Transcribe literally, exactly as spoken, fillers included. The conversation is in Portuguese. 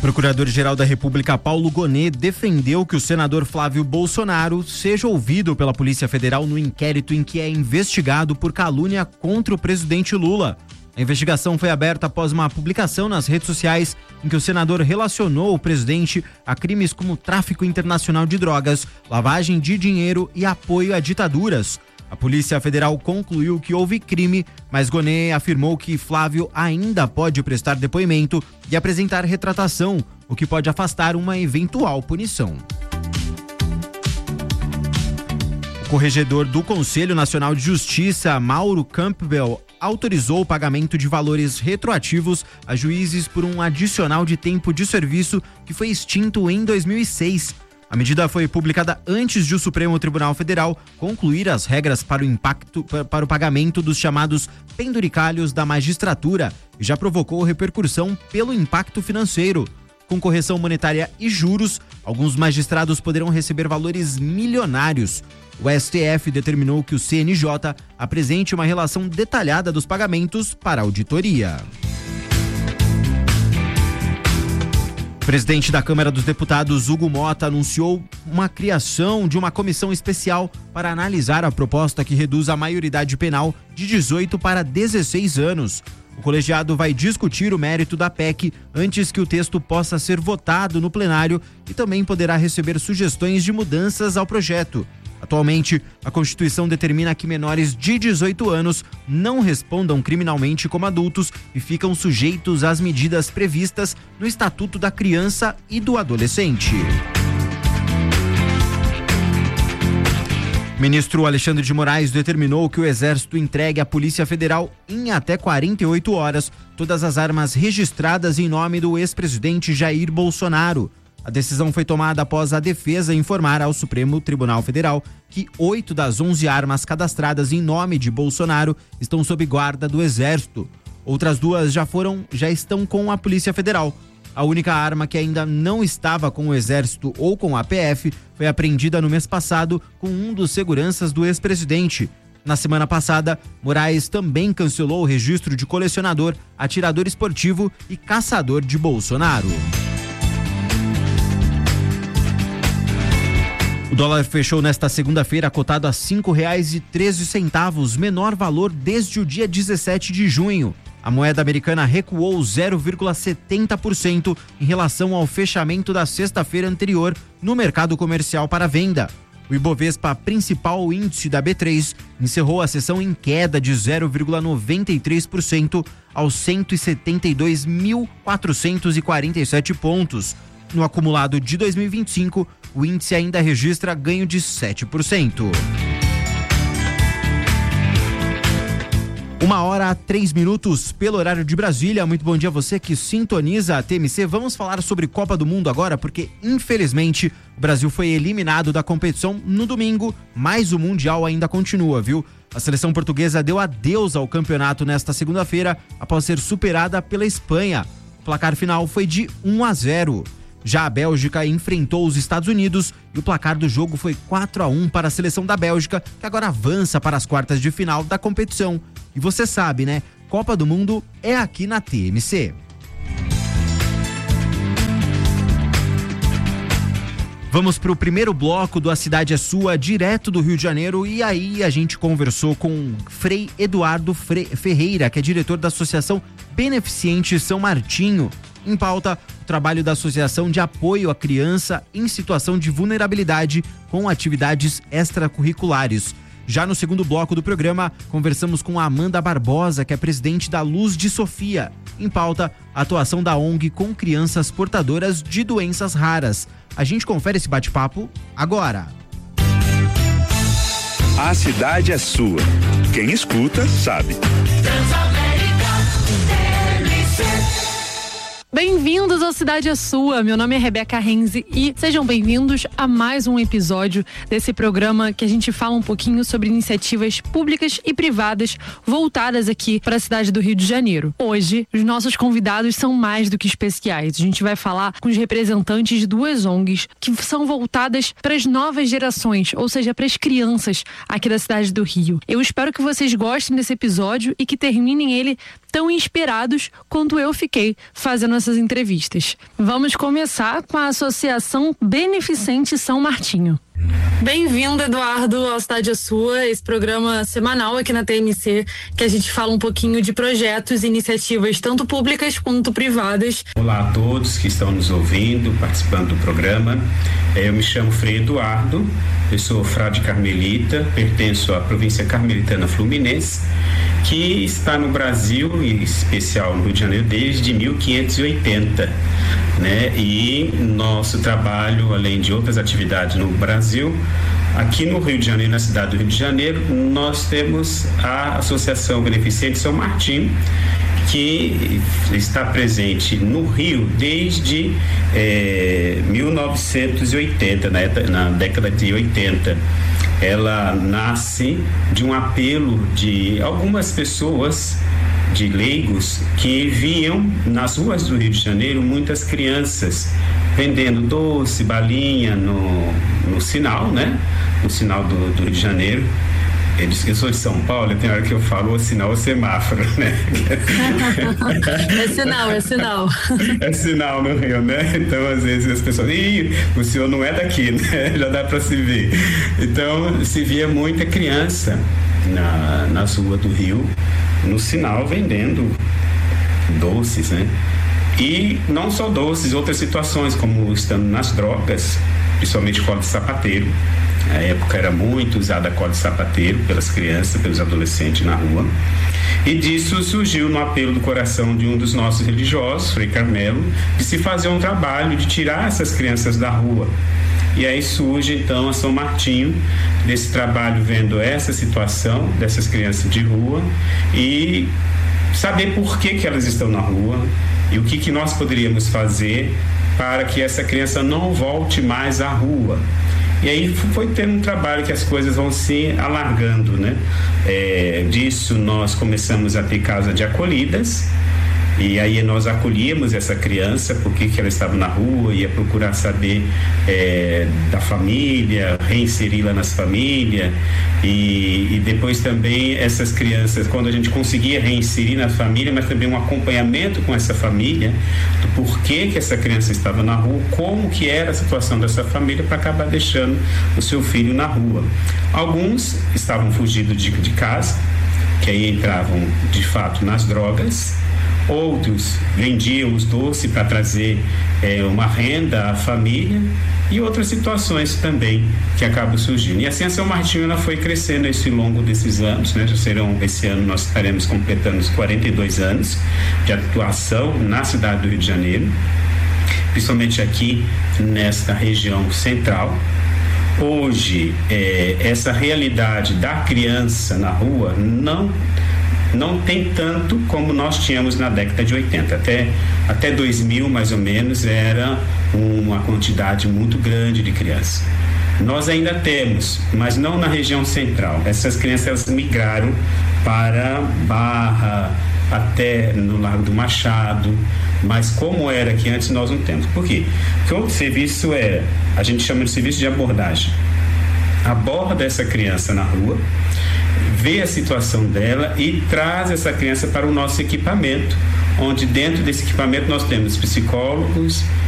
Procurador-Geral da República Paulo Gonet defendeu que o senador Flávio Bolsonaro seja ouvido pela Polícia Federal no inquérito em que é investigado por calúnia contra o presidente Lula. A investigação foi aberta após uma publicação nas redes sociais em que o senador relacionou o presidente a crimes como tráfico internacional de drogas, lavagem de dinheiro e apoio a ditaduras. A Polícia Federal concluiu que houve crime, mas Gonet afirmou que Flávio ainda pode prestar depoimento e apresentar retratação, o que pode afastar uma eventual punição. O corregedor do Conselho Nacional de Justiça, Mauro Campbell, autorizou o pagamento de valores retroativos a juízes por um adicional de tempo de serviço que foi extinto em dois mil e seis. A medida foi publicada antes de o Supremo Tribunal Federal concluir as regras para o impacto para o pagamento dos chamados penduricalhos da magistratura e já provocou repercussão pelo impacto financeiro. Com correção monetária e juros, alguns magistrados poderão receber valores milionários. O S T F determinou que o C N J apresente uma relação detalhada dos pagamentos para a auditoria. O presidente da Câmara dos Deputados, Hugo Motta, anunciou uma criação de uma comissão especial para analisar a proposta que reduz a maioridade penal de dezoito para dezesseis anos. O colegiado vai discutir o mérito da P E C antes que o texto possa ser votado no plenário e também poderá receber sugestões de mudanças ao projeto. Atualmente, a Constituição determina que menores de dezoito anos não respondam criminalmente como adultos e ficam sujeitos às medidas previstas no Estatuto da Criança e do Adolescente. O ministro Alexandre de Moraes determinou que o Exército entregue à Polícia Federal, em até quarenta e oito horas, todas as armas registradas em nome do ex-presidente Jair Bolsonaro. A decisão foi tomada após a defesa informar ao Supremo Tribunal Federal que oito das onze armas cadastradas em nome de Bolsonaro estão sob guarda do Exército. Outras duas já foram, já estão com a Polícia Federal. A única arma que ainda não estava com o Exército ou com a P F foi apreendida no mês passado com um dos seguranças do ex-presidente. Na semana passada, Moraes também cancelou o registro de colecionador, atirador esportivo e caçador de Bolsonaro. O dólar fechou nesta segunda-feira cotado a cinco reais e treze centavos, menor valor desde o dia dezessete de junho. A moeda americana recuou zero vírgula setenta por cento em relação ao fechamento da sexta-feira anterior no mercado comercial para venda. O Ibovespa, principal índice da B três, encerrou a sessão em queda de zero vírgula noventa e três por cento aos cento e setenta e dois mil quatrocentos e quarenta e sete pontos. No acumulado de dois mil e vinte e cinco, o índice ainda registra ganho de sete por cento. Uma hora, três minutos pelo horário de Brasília. Muito bom dia a você que sintoniza a T M C. Vamos falar sobre Copa do Mundo agora, porque infelizmente o Brasil foi eliminado da competição no domingo, mas o Mundial ainda continua, viu? A seleção portuguesa deu adeus ao campeonato nesta segunda-feira após ser superada pela Espanha. O placar final foi de um a zero. Já a Bélgica enfrentou os Estados Unidos e o placar do jogo foi quatro a um para a seleção da Bélgica, que agora avança para as quartas de final da competição. E você sabe, né? Copa do Mundo é aqui na T M C. Vamos para o primeiro bloco do A Cidade é Sua, direto do Rio de Janeiro, e aí a gente conversou com Frei Eduardo Fre- Ferreira, que é diretor da Associação Beneficente São Martinho. Em pauta, o trabalho da Associação de Apoio à Criança em Situação de Vulnerabilidade com atividades extracurriculares. Já no segundo bloco do programa, conversamos com a Amanda Barbosa, que é presidente da Luz de Sofia. Em pauta, a atuação da O N G com crianças portadoras de doenças raras. A gente confere esse bate-papo agora. A cidade é sua. Quem escuta, sabe. Bem-vindos ao Cidade é Sua, meu nome é Rebeca Renzi e sejam bem-vindos a mais um episódio desse programa que a gente fala um pouquinho sobre iniciativas públicas e privadas voltadas aqui para a cidade do Rio de Janeiro. Hoje, os nossos convidados são mais do que especiais. A gente vai falar com os representantes de duas O N Gs que são voltadas para as novas gerações, ou seja, para as crianças aqui da cidade do Rio. Eu espero que vocês gostem desse episódio e que terminem ele tão inspirados quanto eu fiquei fazendo essas entrevistas. Vamos começar com a Associação Beneficente São Martinho. Bem-vindo, Eduardo, ao Cidade é Sua, esse programa semanal aqui na T M C, que a gente fala um pouquinho de projetos e iniciativas, tanto públicas quanto privadas. Olá a todos que estão nos ouvindo, participando do programa. Eu me chamo Frei Eduardo, eu sou frade carmelita, pertenço à província carmelitana fluminense, que está no Brasil, em especial no Rio de Janeiro, desde mil quinhentos e oitenta. Né? E nosso trabalho, além de outras atividades no Brasil, aqui no Rio de Janeiro, na cidade do Rio de Janeiro, nós temos a Associação Beneficente São Martinho, que está presente no Rio desde eh, mil novecentos e oitenta, na, na década de oitenta. Ela nasce de um apelo de algumas pessoas, de leigos, que viam nas ruas do Rio de Janeiro muitas crianças vendendo doce, balinha no, no sinal, né? No sinal do, do Rio de Janeiro. Eles, eu sou de São Paulo, tem hora que eu falo o sinal, o semáforo, né? É sinal, é sinal. É sinal no Rio, né? Então, às vezes, as pessoas, ih, o senhor não é daqui, né? Já dá para se ver. Então, se via muita criança na, nas ruas do Rio, no sinal, vendendo doces, né? E não só doces, outras situações, como estando nas drogas, principalmente cola de sapateiro. Na época era muito usada a cola de sapateiro pelas crianças, pelos adolescentes na rua. E disso surgiu no apelo do coração de um dos nossos religiosos, Frei Carmelo, de se fazer um trabalho de tirar essas crianças da rua. E aí surge então a São Martinho, desse trabalho, vendo essa situação dessas crianças de rua e saber por que que elas estão na rua e o que que nós poderíamos fazer para que essa criança não volte mais à rua. E aí foi tendo um trabalho que as coisas vão se alargando, né? É, disso nós começamos a ter casa de acolhidas. E aí nós acolhíamos essa criança porque que ela estava na rua, ia procurar saber é, da família, reinseri-la nas famílias e, e depois também essas crianças, quando a gente conseguia reinserir na família, mas também um acompanhamento com essa família, do porquê que essa criança estava na rua, como que era a situação dessa família para acabar deixando o seu filho na rua. Alguns estavam fugindo de, de casa, que aí entravam de fato nas drogas. Outros vendiam os doces para trazer é, uma renda à família e outras situações também que acabam surgindo. E assim a São Martinho ela foi crescendo esse longo desses anos, né? Já serão, esse ano nós estaremos completando os quarenta e dois anos de atuação na cidade do Rio de Janeiro, principalmente aqui nesta região central. Hoje, é, essa realidade da criança na rua não não tem tanto como nós tínhamos na década de oitenta. Até, até dois mil, mais ou menos, era uma quantidade muito grande de crianças. Nós ainda temos, mas não na região central. Essas crianças elas migraram para Barra, até no Largo do Machado, mas como era aqui antes nós não temos. Por quê? Porque o serviço é, a gente chama de serviço de abordagem. Aborda essa criança na rua, vê a situação dela e traz essa criança para o nosso equipamento, onde dentro desse equipamento nós temos psicólogos,